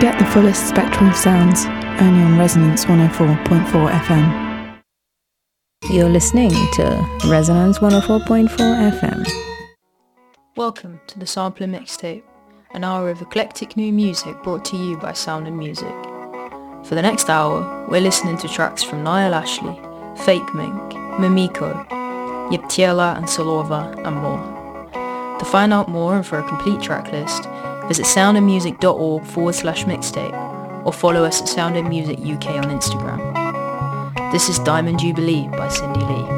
Get the fullest spectrum of sounds, only on Resonance 104.4 FM. You're listening to Resonance 104.4 FM. Welcome to the Sampler Mixtape, an hour of eclectic new music brought to you by Sound and Music. For the next hour, we're listening to tracks from Niall Ashley, Fake Mink, Mimiko, Yeptiela and Solova, and more. To find out more and for a complete track list, visit soundandmusic.org/mixtape or follow us at Sound and Music UK on Instagram. This is Diamond Jubilee by Cindy Lee.